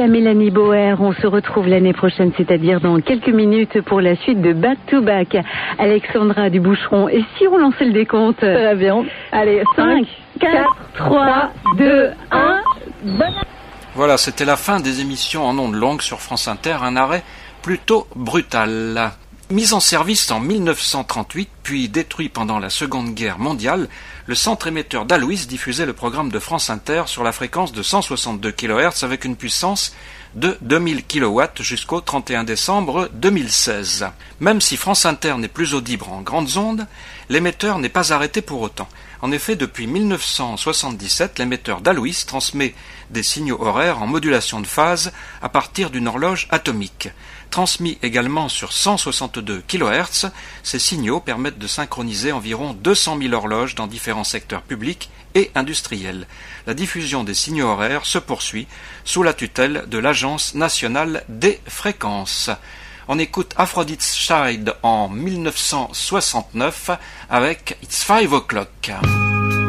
à Mélanie Bauer. On se retrouve l'année prochaine, c'est-à-dire dans quelques minutes pour la suite de Back to Back. Alexandra Duboucheron. Et si on lançait le décompte? Très bien. Allez, 5, 4, 3, 2, 1. Voilà, c'était la fin des émissions en ondes longues sur France Inter. Un arrêt plutôt brutal. Mis en service en 1938, puis détruit pendant la Seconde Guerre mondiale, le centre émetteur d'Alouis diffusait le programme de France Inter sur la fréquence de 162 kHz avec une puissance de 2000 kW jusqu'au 31 décembre 2016. Même si France Inter n'est plus audible en grandes ondes, l'émetteur n'est pas arrêté pour autant. En effet, depuis 1977, l'émetteur d'Alouis transmet des signaux horaires en modulation de phase à partir d'une horloge atomique. Transmis également sur 162 kHz, ces signaux permettent de synchroniser environ 200 000 horloges dans différents secteurs publics et industriels. La diffusion des signaux horaires se poursuit sous la tutelle de l'Agence nationale des fréquences. On écoute Aphrodite's Child en 1969 avec It's 5 o'clock.